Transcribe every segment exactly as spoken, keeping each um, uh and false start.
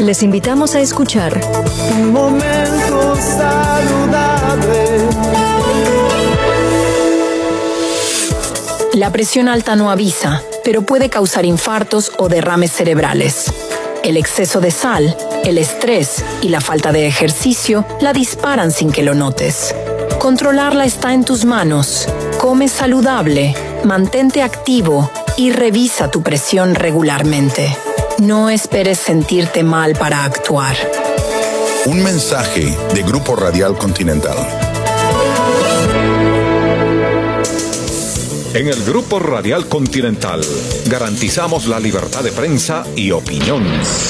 Les invitamos a escuchar Un momento saludable. La presión alta no avisa, pero puede causar infartos o derrames cerebrales. El exceso de sal, el estrés y la falta de ejercicio la disparan sin que lo notes. Controlarla está en tus manos. Come saludable, mantente activo y revisa tu presión regularmente. No esperes sentirte mal para actuar. Un mensaje de Grupo Radial Continental. En el Grupo Radial Continental garantizamos la libertad de prensa y opinión.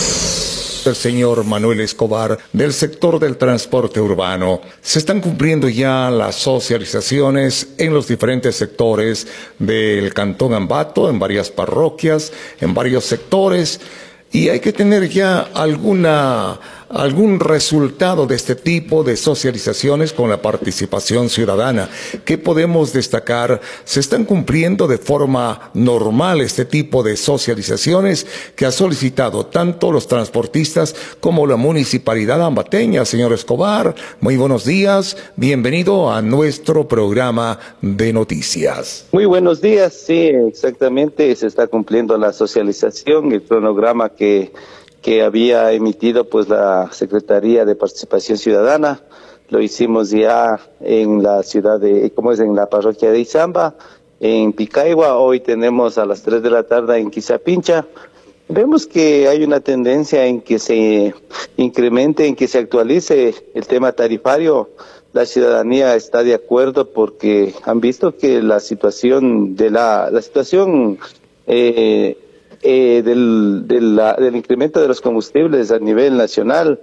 El señor Manuel Escobar, del sector del transporte urbano. Se están cumpliendo ya las socializaciones en los diferentes sectores del Cantón Ambato, en varias parroquias, en varios sectores, y hay que tener ya alguna, algún resultado de este tipo de socializaciones con la participación ciudadana. ¿Qué podemos destacar? Se están cumpliendo de forma normal este tipo de socializaciones que ha solicitado tanto los transportistas como la municipalidad ambateña. Señor Escobar, muy buenos días, bienvenido a nuestro programa de noticias. Muy buenos días, sí, exactamente, se está cumpliendo la socialización, el cronograma que que había emitido pues la Secretaría de Participación Ciudadana. Lo hicimos ya en la ciudad de, como es en la parroquia de Izamba, en Picaigua. Hoy tenemos a las tres de la tarde en Quizapincha. Vemos que hay una tendencia en que se incremente, en que se actualice el tema tarifario. La ciudadanía está de acuerdo porque han visto que la situación de la, la situación eh, Eh, del, del, la, del incremento de los combustibles a nivel nacional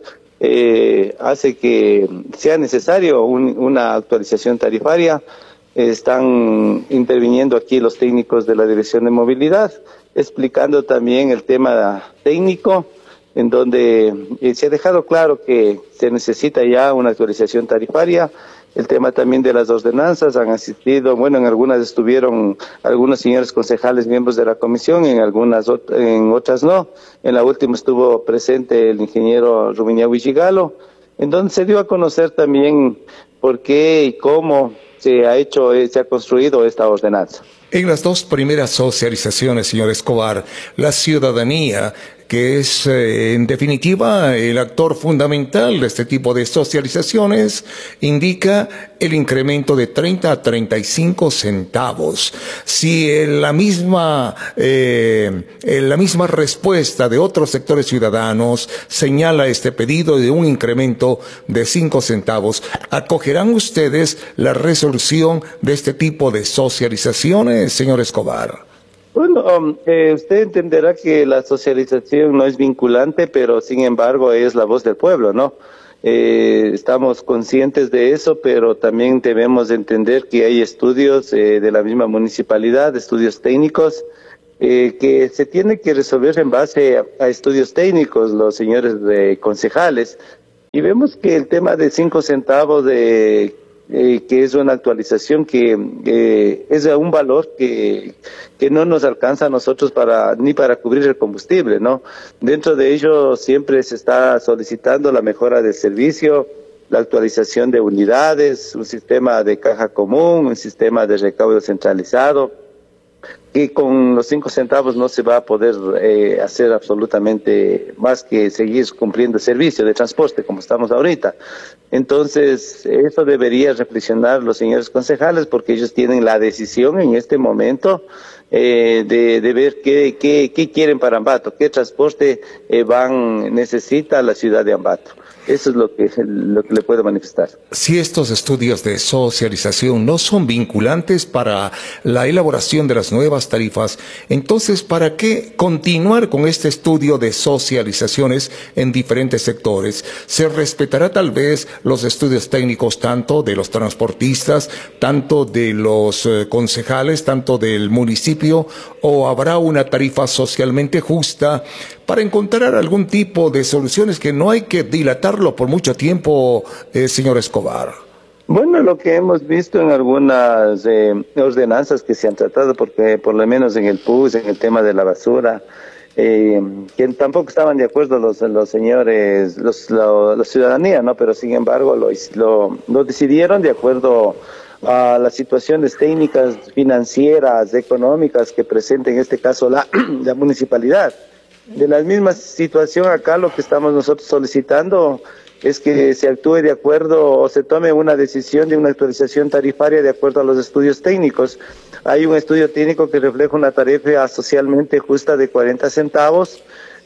eh, hace que sea necesario un, una actualización tarifaria. Eh, están interviniendo aquí los técnicos de la Dirección de Movilidad, explicando también el tema técnico, en donde eh, se ha dejado claro que se necesita ya una actualización tarifaria. El tema también de las ordenanzas, han asistido, bueno, en algunas estuvieron algunos señores concejales, miembros de la comisión, en algunas, en otras no. En la última estuvo presente el ingeniero Rubiña Huichigalo, en donde se dio a conocer también por qué y cómo se ha hecho, se ha construido esta ordenanza. En las dos primeras socializaciones, señor Escobar, la ciudadanía, que es eh, en definitiva el actor fundamental de este tipo de socializaciones, indica el incremento de treinta a treinta y cinco centavos. Si en la misma, eh, en la misma respuesta de otros sectores ciudadanos señala este pedido de un incremento de cinco centavos, ¿acogerán ustedes la resolución de este tipo de socializaciones, señor Escobar? Bueno, um, eh, usted entenderá que la socialización no es vinculante, pero sin embargo es la voz del pueblo, ¿no? Eh, estamos conscientes de eso, pero también debemos entender que hay estudios eh, de la misma municipalidad, estudios técnicos, eh, que se tiene que resolver en base a, a estudios técnicos, los señores de concejales, y vemos que el tema de cinco centavos de Eh, que es una actualización que eh, es un valor que, que no nos alcanza a nosotros para ni para cubrir el combustible, ¿no? Dentro de ello siempre se está solicitando la mejora del servicio, la actualización de unidades, un sistema de caja común, un sistema de recaudo centralizado, que con los cinco centavos no se va a poder eh, hacer absolutamente más que seguir cumpliendo el servicio de transporte como estamos ahorita. Entonces, eso debería reflexionar los señores concejales, porque ellos tienen la decisión en este momento eh, de, de ver qué, qué, qué quieren para Ambato, qué transporte eh, van necesita la ciudad de Ambato. Eso es lo que, lo que le puedo manifestar. Si estos estudios de socialización no son vinculantes para la elaboración de las nuevas tarifas, entonces, ¿para qué continuar con este estudio de socializaciones en diferentes sectores? ¿Se respetará tal vez los estudios técnicos tanto de los transportistas, tanto de los eh, concejales, tanto del municipio, o habrá una tarifa socialmente justa para encontrar algún tipo de soluciones que no hay que dilatarlo por mucho tiempo, eh, señor Escobar? Bueno, lo que hemos visto en algunas eh, ordenanzas que se han tratado, porque por lo menos en el P U S, en el tema de la basura, eh, que tampoco estaban de acuerdo los, los señores, los, lo, la ciudadanía, ¿no? Pero sin embargo lo, lo, lo decidieron de acuerdo a las situaciones técnicas, financieras, económicas que presenta en este caso la, la municipalidad. De la misma situación acá lo que estamos nosotros solicitando es que se actúe de acuerdo o se tome una decisión de una actualización tarifaria de acuerdo a los estudios técnicos. Hay un estudio técnico que refleja una tarifa socialmente justa de cuarenta centavos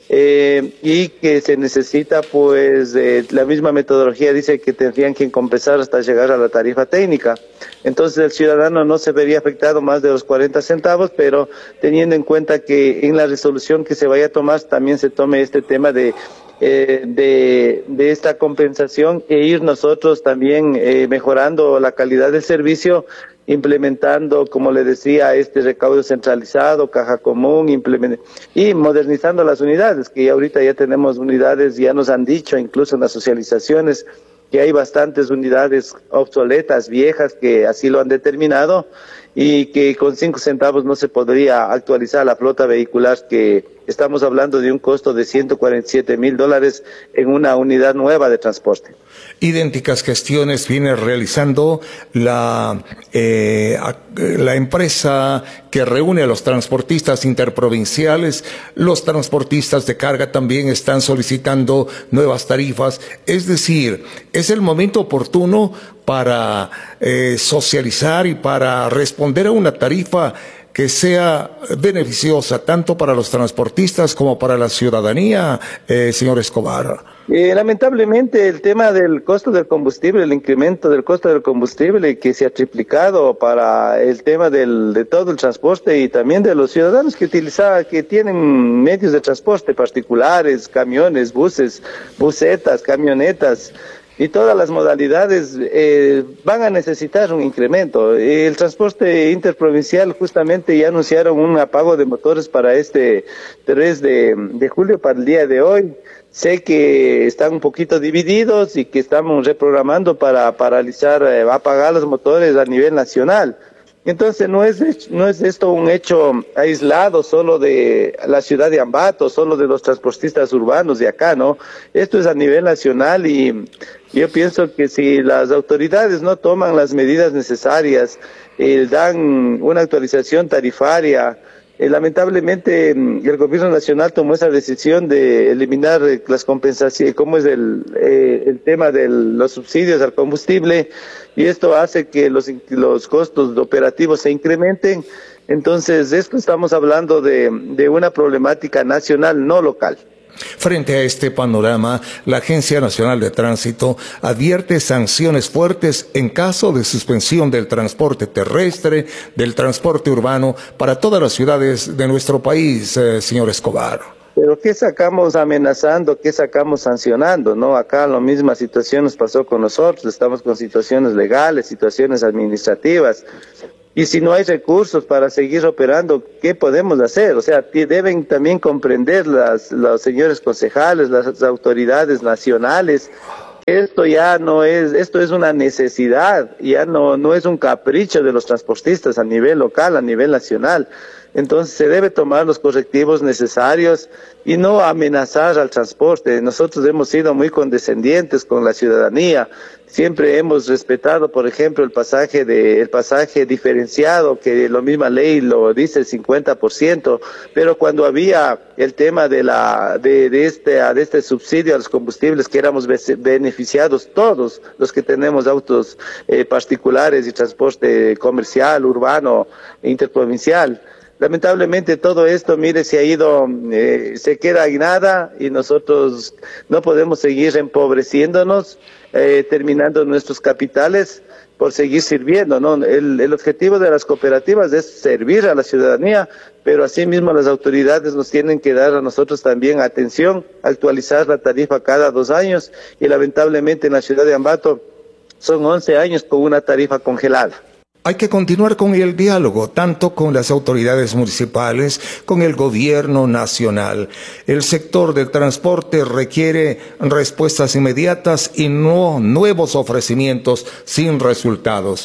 eh, y que se necesita, pues, eh, la misma metodología dice que tendrían que compensar hasta llegar a la tarifa técnica. Entonces el ciudadano no se vería afectado más de los cuarenta centavos, pero teniendo en cuenta que en la resolución que se vaya a tomar también se tome este tema de Eh, de, de esta compensación e ir nosotros también eh, mejorando la calidad del servicio, implementando, como le decía, este recaudo centralizado, caja común, implement y modernizando las unidades, que ahorita ya tenemos unidades, ya nos han dicho incluso en las socializaciones que hay bastantes unidades obsoletas, viejas, que así lo han determinado, y que con cinco centavos no se podría actualizar la flota vehicular, que estamos hablando de un costo de ciento cuarenta y siete mil dólares en una unidad nueva de transporte. Idénticas gestiones viene realizando la, eh, la empresa que reúne a los transportistas interprovinciales. Los transportistas de carga también están solicitando nuevas tarifas. Es decir, es el momento oportuno para eh, socializar y para responder a una tarifa que sea beneficiosa tanto para los transportistas como para la ciudadanía, eh, señor Escobar. Eh, lamentablemente el tema del costo del combustible, el incremento del costo del combustible que se ha triplicado para el tema del, de todo el transporte y también de los ciudadanos que utilizan, que tienen medios de transporte particulares, camiones, buses, busetas, camionetas, y todas las modalidades eh, van a necesitar un incremento. El transporte interprovincial justamente ya anunciaron un apago de motores para este tres de julio, para el día de hoy. Sé que están un poquito divididos y que estamos reprogramando para paralizar, eh, apagar los motores a nivel nacional. Entonces no es, no es esto un hecho aislado solo de la ciudad de Ambato, solo de los transportistas urbanos de acá, ¿no? Esto es a nivel nacional y yo pienso que si las autoridades no toman las medidas necesarias, eh, dan una actualización tarifaria, Eh, lamentablemente el gobierno nacional tomó esa decisión de eliminar eh, las compensaciones, como es el, eh, el tema de los subsidios al combustible, y esto hace que los, los costos operativos se incrementen. Entonces, esto estamos hablando de, de una problemática nacional, no local. Frente a este panorama, la Agencia Nacional de Tránsito advierte sanciones fuertes en caso de suspensión del transporte terrestre, del transporte urbano para todas las ciudades de nuestro país, eh, señor Escobar. Pero ¿qué sacamos amenazando? ¿Qué sacamos sancionando? ¿No? Acá la misma situación nos pasó con nosotros, estamos con situaciones legales, situaciones administrativas. Y si no hay recursos para seguir operando, ¿qué podemos hacer? O sea, deben también comprender las, los señores concejales, las autoridades nacionales, que esto ya no es, esto es una necesidad, ya no, no es un capricho de los transportistas a nivel local, a nivel nacional. Entonces se debe tomar los correctivos necesarios y no amenazar al transporte. Nosotros hemos sido muy condescendientes con la ciudadanía. Siempre hemos respetado, por ejemplo, el pasaje de el pasaje diferenciado, que la misma ley lo dice, el cincuenta por ciento, pero cuando había el tema de la de, de este de este subsidio a los combustibles, que éramos beneficiados todos los que tenemos autos eh, particulares y transporte comercial, urbano, interprovincial. Lamentablemente todo esto, mire, se ha ido, eh, se queda en nada y nosotros no podemos seguir empobreciéndonos, eh, terminando nuestros capitales por seguir sirviendo, ¿no? El, el objetivo de las cooperativas es servir a la ciudadanía, pero asimismo las autoridades nos tienen que dar a nosotros también atención, actualizar la tarifa cada dos años y lamentablemente en la ciudad de Ambato son once años con una tarifa congelada. Hay que continuar con el diálogo, tanto con las autoridades municipales, con el gobierno nacional. El sector del transporte requiere respuestas inmediatas y no nuevos ofrecimientos sin resultados.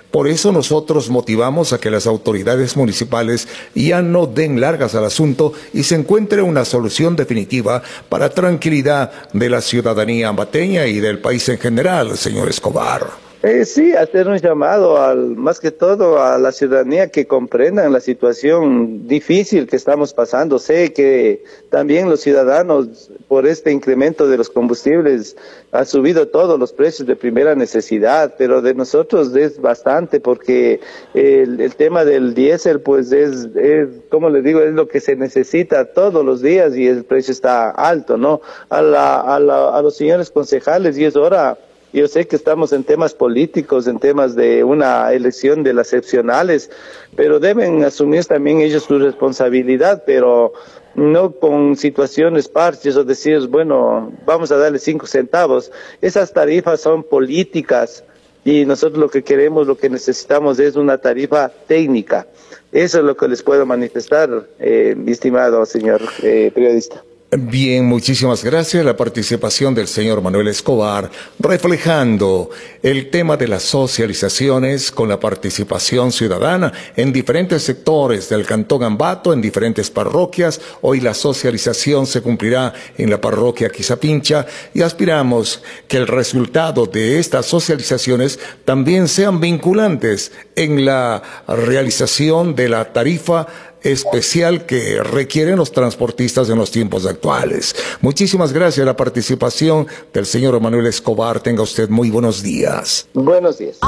Por eso nosotros motivamos a que las autoridades municipales ya no den largas al asunto y se encuentre una solución definitiva para tranquilidad de la ciudadanía ambateña y del país en general, señor Escobar. Eh, sí, hacer un llamado al, más que todo a la ciudadanía que comprendan la situación difícil que estamos pasando. Sé que también los ciudadanos, por este incremento de los combustibles, han subido todos los precios de primera necesidad, pero de nosotros es bastante porque el, el tema del diésel, pues es, es, como les digo, es lo que se necesita todos los días y el precio está alto, ¿no? A, la, a, la, a los señores concejales, y es hora. Yo sé que estamos en temas políticos, en temas de una elección de las excepcionales, pero deben asumir también ellos su responsabilidad, pero no con situaciones parches o decir, bueno, vamos a darle cinco centavos. Esas tarifas son políticas y nosotros lo que queremos, lo que necesitamos es una tarifa técnica. Eso es lo que les puedo manifestar, eh, mi estimado señor eh, periodista. Bien, muchísimas gracias. La participación del señor Manuel Escobar, reflejando el tema de las socializaciones con la participación ciudadana en diferentes sectores del Cantón Ambato, en diferentes parroquias. Hoy la socialización se cumplirá en la parroquia Quizapincha y aspiramos que el resultado de estas socializaciones también sean vinculantes en la realización de la tarifa especial que requieren los transportistas en los tiempos actuales. Muchísimas gracias a la participación del señor Manuel Escobar. Tenga usted muy buenos días. Buenos días.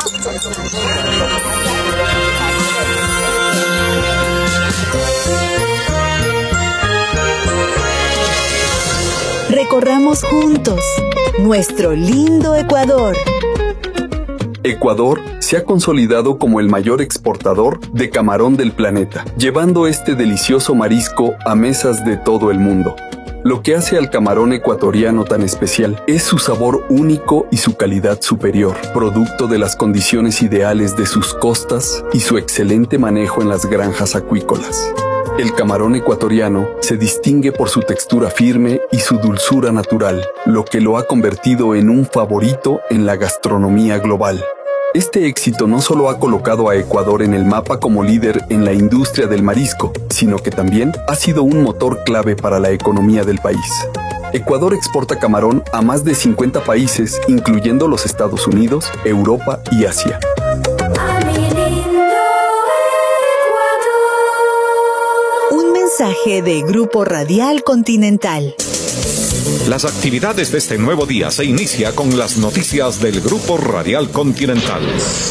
Recorramos juntos nuestro lindo Ecuador. Ecuador se ha consolidado como el mayor exportador de camarón del planeta, llevando este delicioso marisco a mesas de todo el mundo. Lo que hace al camarón ecuatoriano tan especial es su sabor único y su calidad superior, producto de las condiciones ideales de sus costas y su excelente manejo en las granjas acuícolas. El camarón ecuatoriano se distingue por su textura firme y su dulzura natural, lo que lo ha convertido en un favorito en la gastronomía global. Este éxito no solo ha colocado a Ecuador en el mapa como líder en la industria del marisco, sino que también ha sido un motor clave para la economía del país. Ecuador exporta camarón a más de cincuenta países, incluyendo los Estados Unidos, Europa y Asia. Un mensaje de Grupo Radial Continental. Las actividades de este nuevo día se inicia con las noticias del Grupo Radial Continental.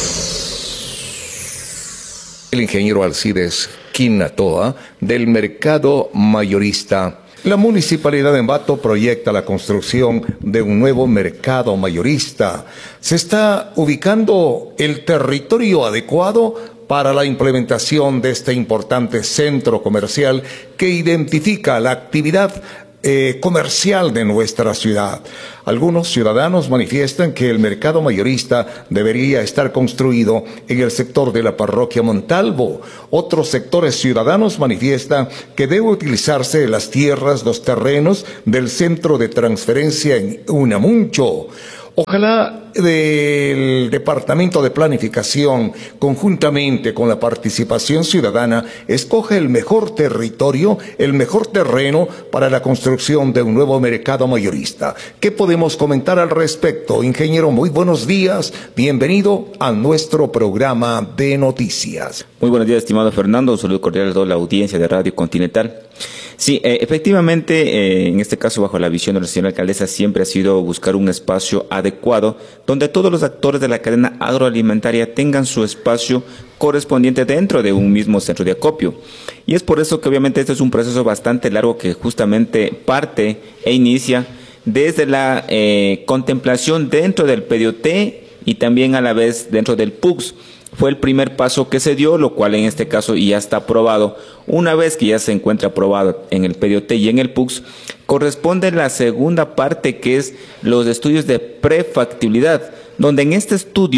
El ingeniero Alcides Quinatoa, del mercado mayorista. La Municipalidad de Ambato proyecta la construcción de un nuevo mercado mayorista. Se está ubicando el territorio adecuado para la implementación de este importante centro comercial que identifica la actividad Eh, comercial de nuestra ciudad. Algunos ciudadanos manifiestan que el mercado mayorista debería estar construido en el sector de la parroquia Montalvo. Otros sectores ciudadanos manifiestan que debe utilizarse las tierras, los terrenos del centro de transferencia en Unamuncho. Ojalá del Departamento de Planificación, conjuntamente con la participación ciudadana, escoja el mejor territorio, el mejor terreno para la construcción de un nuevo mercado mayorista. ¿Qué podemos comentar al respecto? Ingeniero, muy buenos días. Bienvenido a nuestro programa de noticias. Muy buenos días, estimado Fernando. Un saludo cordial a toda la audiencia de Radio Continental. Sí, eh, efectivamente, eh, en este caso, bajo la visión de la señora alcaldesa, siempre ha sido buscar un espacio adecuado donde todos los actores de la cadena agroalimentaria tengan su espacio correspondiente dentro de un mismo centro de acopio. Y es por eso que obviamente este es un proceso bastante largo que justamente parte e inicia desde la eh, contemplación dentro del P D O T y también a la vez dentro del P U C S. Fue el primer paso que se dio, lo cual en este caso ya está aprobado. Una vez que ya se encuentra aprobado en el P D O T y en el P U C S, corresponde la segunda parte, que es los estudios de prefactibilidad, donde en este estudio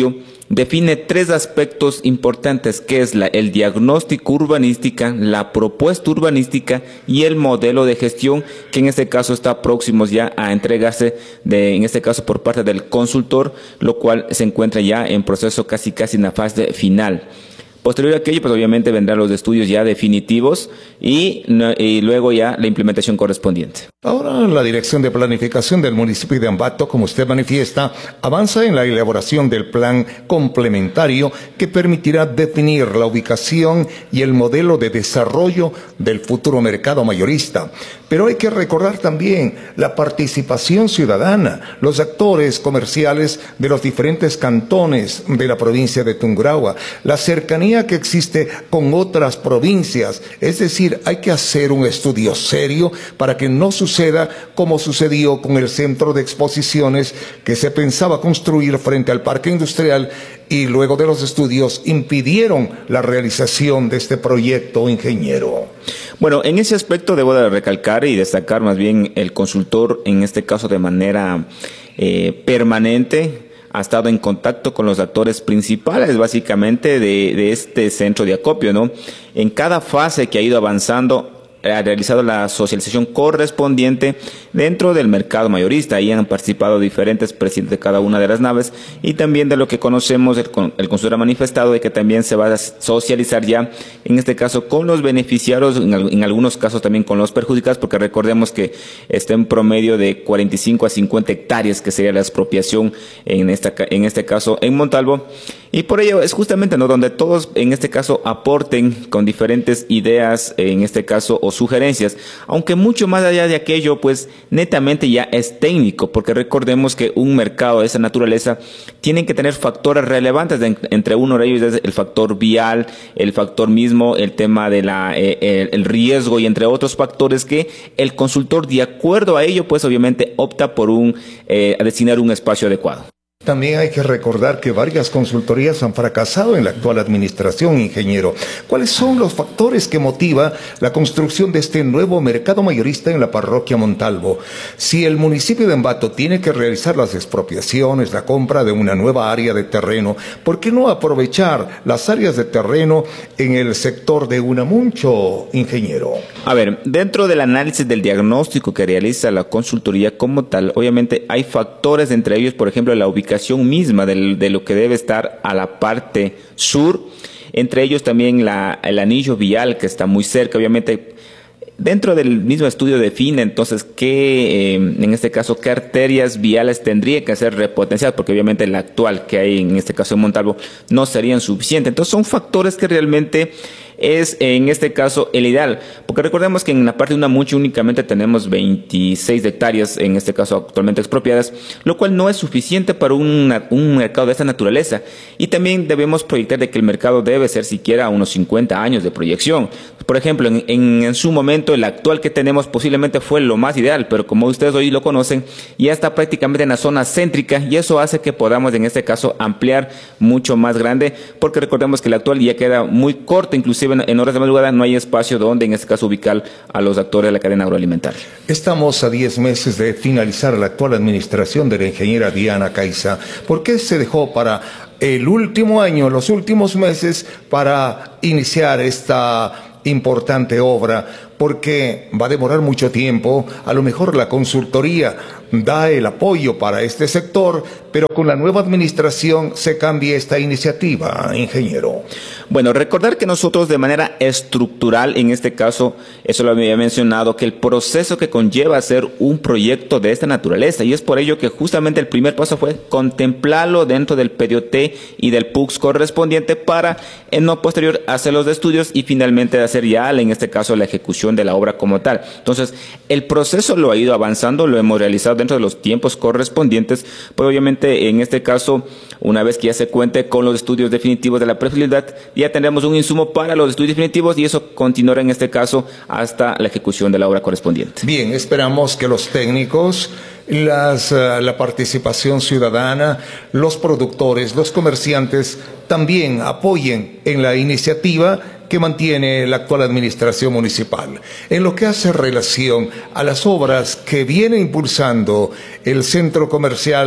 define tres aspectos importantes, que es la, el diagnóstico urbanística, la propuesta urbanística y el modelo de gestión, que en este caso está próximo ya a entregarse, de, en este caso por parte del consultor, lo cual se encuentra ya en proceso casi casi en la fase final. Posterior a aquello, pues obviamente vendrán los estudios ya definitivos y, y luego ya la implementación correspondiente. Ahora la Dirección de Planificación del municipio de Ambato, como usted manifiesta, avanza en la elaboración del plan complementario que permitirá definir la ubicación y el modelo de desarrollo del futuro mercado mayorista. Pero hay que recordar también la participación ciudadana, los actores comerciales de los diferentes cantones de la provincia de Tungurahua, la cercanía que existe con otras provincias. Es decir, hay que hacer un estudio serio para que no suceda como sucedió con el centro de exposiciones que se pensaba construir frente al parque industrial y luego de los estudios impidieron la realización de este proyecto, ingeniero. Bueno, en ese aspecto debo de recalcar y destacar más bien el consultor, en este caso de manera eh, permanente, ha estado en contacto con los actores principales, básicamente, de, de este centro de acopio, ¿no? En cada fase que ha ido avanzando, ha realizado la socialización correspondiente dentro del mercado mayorista. Ahí han participado diferentes presidentes de cada una de las naves y también de lo que conocemos, el, el consultor ha manifestado de que también se va a socializar ya, en este caso, con los beneficiarios, en, en algunos casos también con los perjudicados, porque recordemos que está en promedio de cuarenta y cinco a cincuenta hectáreas, que sería la expropiación en, esta, en este caso en Montalvo. Y por ello es justamente, ¿no?, donde todos en este caso aporten con diferentes ideas, en este caso, o sugerencias, aunque mucho más allá de aquello, pues netamente ya es técnico, porque recordemos que un mercado de esa naturaleza tiene que tener factores relevantes, de, entre uno de ellos es el factor vial, el factor mismo, el tema de la eh, el, el riesgo y entre otros factores que el consultor, de acuerdo a ello, pues obviamente opta por un eh, a designar un espacio adecuado. También hay que recordar que varias consultorías han fracasado en la actual administración, ingeniero. ¿Cuáles son los factores que motivan la construcción de este nuevo mercado mayorista en la parroquia Montalvo? Si el municipio de Ambato tiene que realizar las expropiaciones, la compra de una nueva área de terreno, ¿por qué no aprovechar las áreas de terreno en el sector de Unamuncho, ingeniero? A ver, dentro del análisis del diagnóstico que realiza la consultoría como tal, obviamente hay factores, entre ellos, por ejemplo, la ubicación misma de, de lo que debe estar a la parte sur, entre ellos también la, el anillo vial que está muy cerca. Obviamente dentro del mismo estudio define entonces qué, eh, en este caso, qué arterias viales tendría que ser repotenciadas, porque obviamente la actual que hay en este caso en Montalvo no serían suficientes. Entonces son factores que realmente es en este caso el ideal, porque recordemos que en la parte de Unamuncho únicamente tenemos veintiséis hectáreas, en este caso actualmente expropiadas, lo cual no es suficiente para una, un mercado de esta naturaleza, y también debemos proyectar de que el mercado debe ser siquiera unos cincuenta años de proyección. Por ejemplo, en, en, en su momento el actual que tenemos posiblemente fue lo más ideal, pero como ustedes hoy lo conocen, ya está prácticamente en la zona céntrica, y eso hace que podamos en este caso ampliar mucho más grande, porque recordemos que el actual ya queda muy corto, inclusive en horas de madrugada no hay espacio donde en este caso ubicar a los actores de la cadena agroalimentaria. Estamos a diez meses de finalizar la actual administración de la ingeniera Diana Caiza. ¿Por qué se dejó para el último año, los últimos meses, para iniciar esta importante obra? Porque va a demorar mucho tiempo. A lo mejor la consultoría da el apoyo para este sector, pero con la nueva administración se cambia esta iniciativa, ingeniero. Bueno, recordar que nosotros de manera estructural, en este caso, eso lo había mencionado, que el proceso que conlleva hacer un proyecto de esta naturaleza, y es por ello que justamente el primer paso fue contemplarlo dentro del P D O T y del P U C correspondiente para, en lo posterior, hacer los estudios y finalmente hacer ya, en este caso, la ejecución de la obra como tal. Entonces, el proceso lo ha ido avanzando, lo hemos realizado dentro de los tiempos correspondientes, pues obviamente en este caso, una vez que ya se cuente con los estudios definitivos de la prefabilidad, ya tendremos un insumo para los estudios definitivos y eso continuará en este caso hasta la ejecución de la obra correspondiente. Bien, esperamos que los técnicos, las, uh, la participación ciudadana, los productores, los comerciantes también apoyen en la iniciativa que mantiene la actual administración municipal. En lo que hace relación a las obras que viene impulsando el centro comercial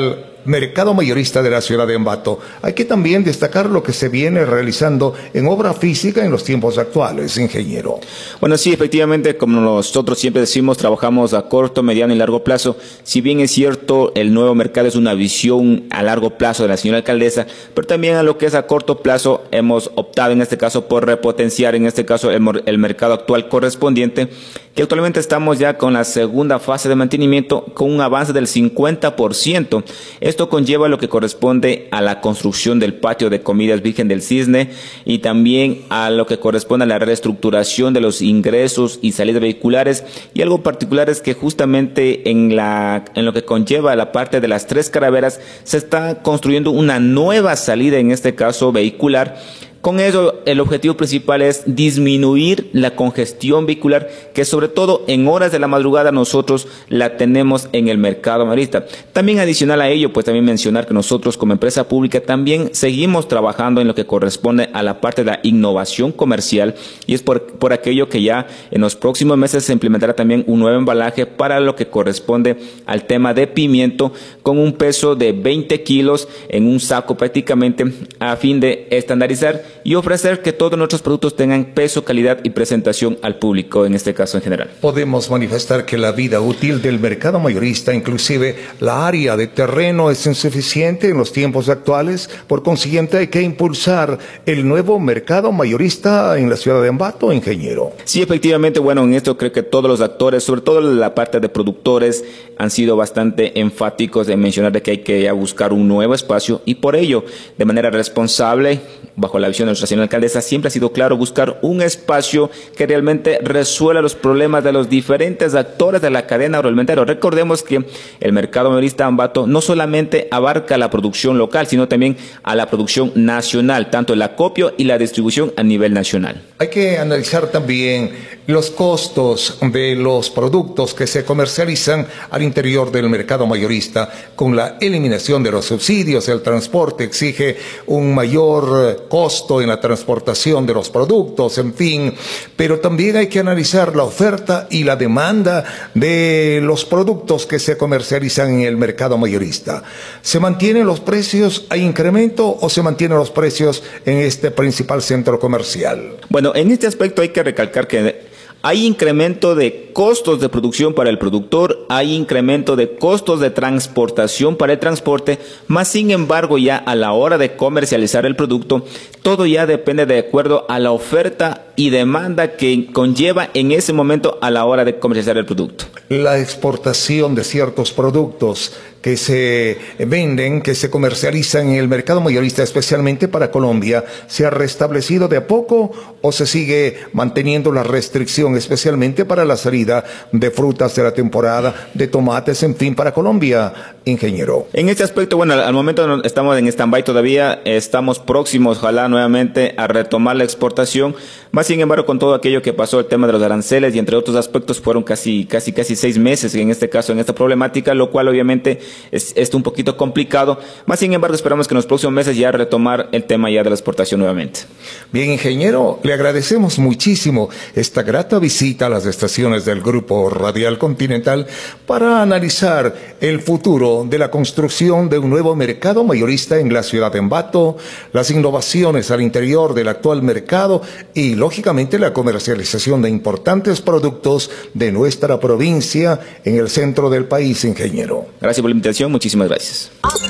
mercado mayorista de la ciudad de Ambato. Hay que también destacar lo que se viene realizando en obra física en los tiempos actuales, ingeniero. Bueno, sí, efectivamente, como nosotros siempre decimos, trabajamos a corto, mediano y largo plazo. Si bien es cierto, el nuevo mercado es una visión a largo plazo de la señora alcaldesa, pero también a lo que es a corto plazo hemos optado en este caso por repotenciar, en este caso, el, el mercado actual correspondiente, que actualmente estamos ya con la segunda fase de mantenimiento con un avance del cincuenta por ciento. Esto conlleva lo que corresponde a la construcción del patio de comidas Virgen del Cisne y también a lo que corresponde a la reestructuración de los ingresos y salidas vehiculares, y algo particular es que justamente en, la, en lo que conlleva la parte de las tres calaveras se está construyendo una nueva salida, en este caso vehicular. Con eso, el objetivo principal es disminuir la congestión vehicular, que sobre todo en horas de la madrugada nosotros la tenemos en el mercado mayorista. También adicional a ello, pues también mencionar que nosotros como empresa pública también seguimos trabajando en lo que corresponde a la parte de la innovación comercial, y es por, por aquello que ya en los próximos meses se implementará también un nuevo embalaje para lo que corresponde al tema de pimiento, con un peso de veinte kilos en un saco prácticamente, a fin de estandarizar y ofrecer que todos nuestros productos tengan peso, calidad y presentación al público, en este caso en general. Podemos manifestar que la vida útil del mercado mayorista, inclusive la área de terreno, es insuficiente en los tiempos actuales. Por consiguiente, hay que impulsar el nuevo mercado mayorista en la ciudad de Ambato, ingeniero. Sí, efectivamente, bueno, en esto creo que todos los actores, sobre todo la parte de productores, han sido bastante enfáticos en mencionar de que hay que buscar un nuevo espacio, y por ello, de manera responsable, bajo la visión de nuestra señora alcaldesa, siempre ha sido claro buscar un espacio que realmente resuelva los problemas de los diferentes actores de la cadena agroalimentaria. Recordemos que el mercado mayorista Ambato no solamente abarca la producción local, sino también a la producción nacional, tanto el acopio y la distribución a nivel nacional. Hay que analizar también los costos de los productos que se comercializan al interior del mercado mayorista. Con la eliminación de los subsidios, el transporte exige un mayor costo en la transportación de los productos, en fin, pero también hay que analizar la oferta y la demanda de los productos que se comercializan en el mercado mayorista. ¿Se mantienen los precios? ¿Hay incremento o se mantienen los precios en este principal centro comercial? Bueno, en este aspecto hay que recalcar que hay incremento de costos de producción para el productor, hay incremento de costos de transportación para el transporte, más sin embargo ya a la hora de comercializar el producto, todo ya depende de acuerdo a la oferta y demanda que conlleva en ese momento a la hora de comercializar el producto. La exportación de ciertos productos que se venden, que se comercializan en el mercado mayorista, especialmente para Colombia, ¿se ha restablecido de a poco o se sigue manteniendo la restricción, especialmente para la salida de frutas de la temporada, de tomates, en fin, para Colombia, ingeniero? En este aspecto, bueno, al momento estamos en stand-by todavía, estamos próximos, ojalá nuevamente, a retomar la exportación, más sin embargo, con todo aquello que pasó, el tema de los aranceles y entre otros aspectos, fueron casi, casi, casi seis meses en este caso, en esta problemática, lo cual obviamente es esto un poquito complicado, más sin embargo esperamos que en los próximos meses ya retomar el tema ya de la exportación nuevamente. Bien, ingeniero, le agradecemos muchísimo esta grata visita a las estaciones del Grupo Radial Continental para analizar el futuro de la construcción de un nuevo mercado mayorista en la ciudad de Ambato, las innovaciones al interior del actual mercado y, lógicamente, la comercialización de importantes productos de nuestra provincia en el centro del país, ingeniero. Gracias por la invitación, muchísimas gracias.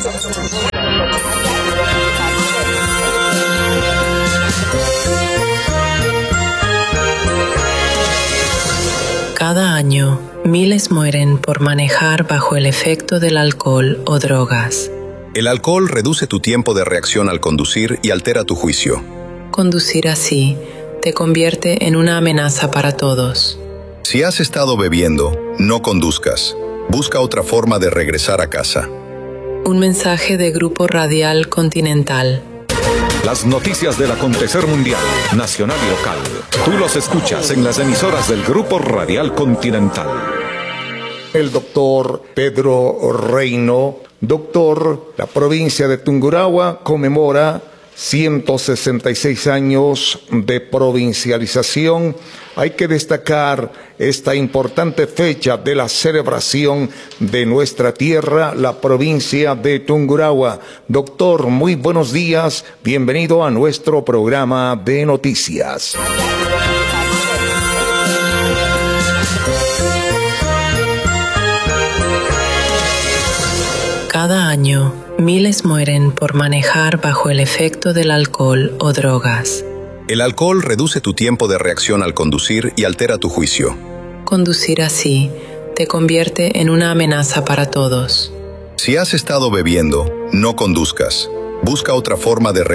Cada año, miles mueren por manejar bajo el efecto del alcohol o drogas. El alcohol reduce tu tiempo de reacción al conducir y altera tu juicio. Conducir así te convierte en una amenaza para todos. Si has estado bebiendo, no conduzcas. Busca otra forma de regresar a casa. Un mensaje de Grupo Radial Continental. Las noticias del acontecer mundial, nacional y local. Tú los escuchas en las emisoras del Grupo Radial Continental. El doctor Pedro Reino, doctor, la provincia de Tungurahua conmemora ciento sesenta y seis años de provincialización. Hay que destacar esta importante fecha de la celebración de nuestra tierra, la provincia de Tungurahua. Doctor, muy buenos días. Bienvenido a nuestro programa de noticias. Cada año, miles mueren por manejar bajo el efecto del alcohol o drogas. El alcohol reduce tu tiempo de reacción al conducir y altera tu juicio. Conducir así te convierte en una amenaza para todos. Si has estado bebiendo, no conduzcas. Busca otra forma de